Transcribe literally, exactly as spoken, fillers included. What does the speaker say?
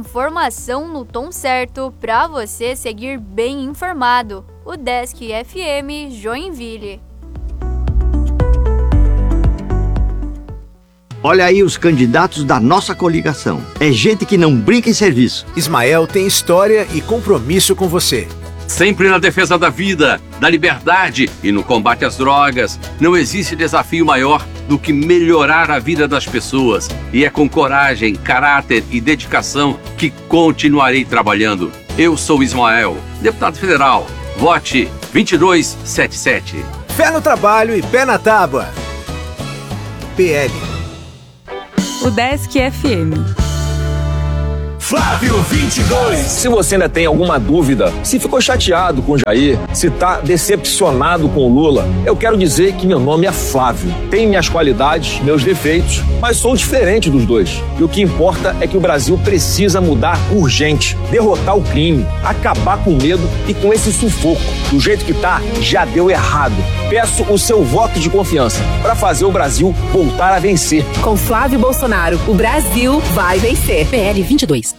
informação no tom certo para você seguir bem informado. O Desk F M Joinville. Olha aí os candidatos da nossa coligação. É gente que não brinca em serviço. Ismael tem história e compromisso com você. Sempre na defesa da vida, da liberdade e no combate às drogas. Não existe desafio maior do que melhorar a vida das pessoas. E é com coragem, caráter e dedicação que continuarei trabalhando. Eu sou Ismael, deputado federal. Vote vinte e dois setenta e sete. Fé no trabalho e pé na tábua. P L. O Desk F M. Flávio vinte e dois. Se você ainda tem alguma dúvida, se ficou chateado com o Jair, se tá decepcionado com o Lula, eu quero dizer que meu nome é Flávio. Tenho minhas qualidades, meus defeitos, mas sou diferente dos dois. E o que importa é que o Brasil precisa mudar urgente, derrotar o crime, acabar com o medo e com esse sufoco. Do jeito que tá, já deu errado. Peço o seu voto de confiança para fazer o Brasil voltar a vencer. Com Flávio Bolsonaro, o Brasil vai vencer. P L vinte e dois.